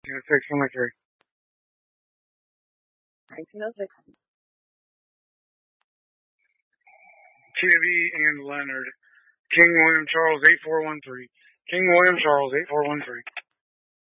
613. 1906. TAV and Leonard. King William Charles 8413. King William Charles 8413.